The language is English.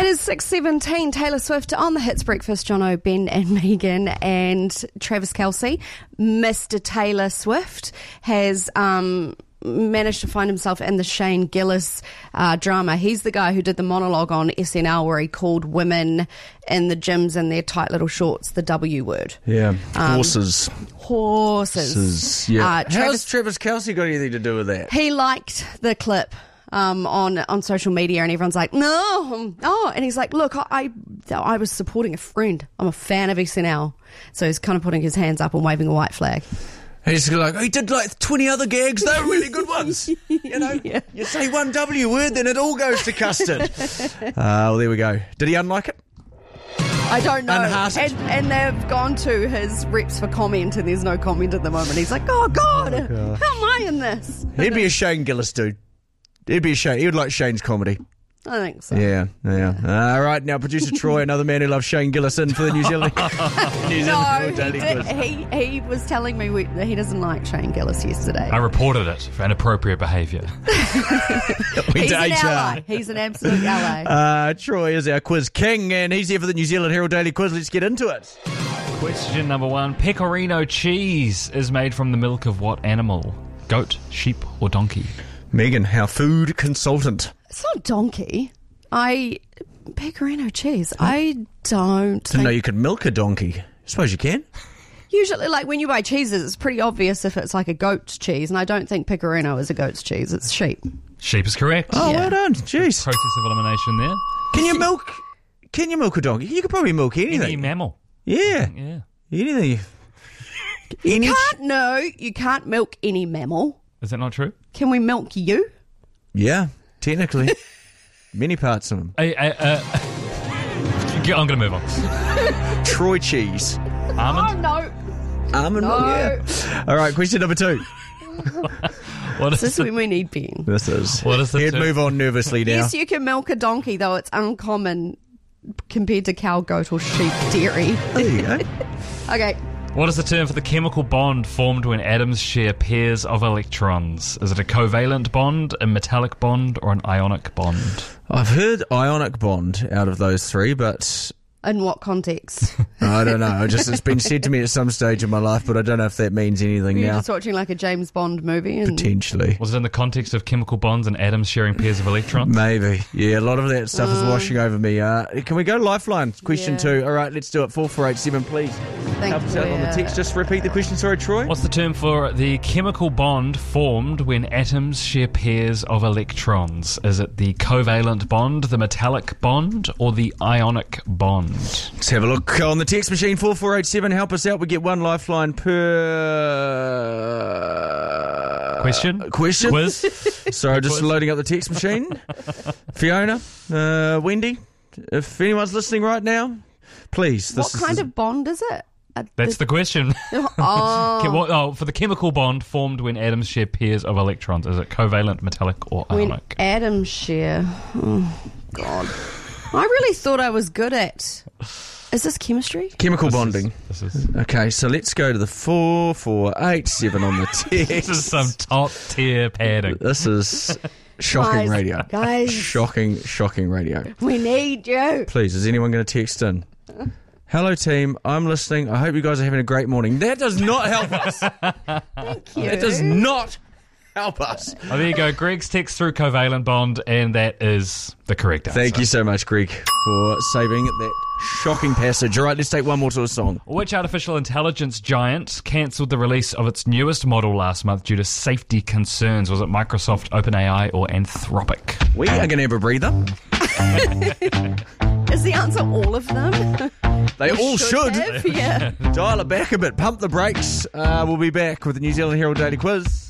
It is 6:17. Taylor Swift on the Hits Breakfast. Jono, Ben and Megan and Travis Kelce. Mr. Taylor Swift has managed to find himself in the Shane Gillis drama. He's the guy who did the monologue on SNL where he called women in the gyms in their tight little shorts the W word. Yeah, horses. Yeah. How's Travis Kelce got anything to do with that? He liked the clip on social media, and everyone's like, no, and he's like, look, I was supporting a friend. I'm a fan of SNL. So he's kind of putting his hands up and waving a white flag. He's like, he did like 20 other gags. They were really good ones. You know, Yeah. You say one W word, then it all goes to custard. Well, there we go. Did he unlike it? I don't know. Unhearted. And they've gone to his reps for comment, and there's no comment at the moment. He's like, oh, God, how am I in this? He'd be a Shane Gillis dude. He'd be a Shane. He would like Shane's comedy. I think so. Yeah. All right, now producer Troy, another man who loves Shane Gillis, in for the New Zealand No, Daily Quiz. he was telling me that he doesn't like Shane Gillis yesterday. I reported it for inappropriate behaviour. He's an ally. He's an absolute ally. Troy is our quiz king, and he's here for the New Zealand Herald Daily Quiz. Let's get into it. Question number 1. Pecorino cheese is made from the milk of what animal? Goat, sheep or donkey? Megan, our food consultant. It's not donkey. Pecorino cheese. I don't Didn't know think... you could milk a donkey. I suppose you can. Usually, like, when you buy cheeses, it's pretty obvious if it's like a goat's cheese, and I don't think pecorino is a goat's cheese. It's sheep. Sheep is correct. Oh, Yeah. well done. Jeez. Process of elimination there. Can you milk a donkey? You could probably milk anything. Any mammal. Yeah. Yeah. Anything. You can't milk any mammal. Is that not true? Can we milk you? Yeah, technically. Many parts of them. I'm going to move on. Troy cheese. Almond? no. Almond milk, yeah. All right, question number 2. What This is is when we need Ben. This is. What is the He'd term? move on nervously now. Yes, you can milk a donkey, though it's uncommon compared to cow, goat, or sheep dairy. There you go. Okay. What is the term for the chemical bond formed when atoms share pairs of electrons? Is it a covalent bond, a metallic bond, or an ionic bond? I've heard ionic bond out of those 3, but In what context? I don't know. It's been said to me at some stage in my life, but I don't know if that means anything You're now. just watching like a James Bond movie. And Potentially. Was it in the context of chemical bonds and atoms sharing pairs of electrons? Maybe. Yeah, a lot of that stuff is washing over me. Can we go Lifeline? Question Yeah. 2. All right, let's do it. 4487, please. Thank Help us out on the you. text. Just repeat the question. Sorry, Troy. What's the term for the chemical bond formed when atoms share pairs of electrons? Is it the covalent bond, the metallic bond, or the ionic bond? Let's have a look on the text machine. 4487. Help us out. We get 1 Lifeline per... Question? Question? Quiz? Sorry, just Quiz? loading up the text machine. Fiona, Wendy, if anyone's listening right now, please. what kind of bond is it? That's the question. Oh, For the chemical bond formed when atoms share pairs of electrons, is it covalent, metallic, or when ionic? atoms share. Oh, God. I really thought I was good at... Is this chemistry? Chemical bonding. This is Okay, so let's go to the 4487 on the text. this is some top tier padding. This is shocking Guys, radio. guys. Shocking radio. We need you. Please, is anyone going to text in? Hello, team. I'm listening. I hope you guys are having a great morning. That does not help us. Thank you. That does not help us. Oh, there you go. Greg's text through covalent bond, and that is the correct answer. Thank you so much, Greg, for saving that shocking passage. All right, let's take one more to a song. Which artificial intelligence giant cancelled the release of its newest model last month due to safety concerns? Was it Microsoft, OpenAI, or Anthropic? We are going to have a breather. Is the answer all of them? They all should. have, yeah. Dial it back a bit. Pump the brakes. We'll be back with the New Zealand Herald Daily Quiz.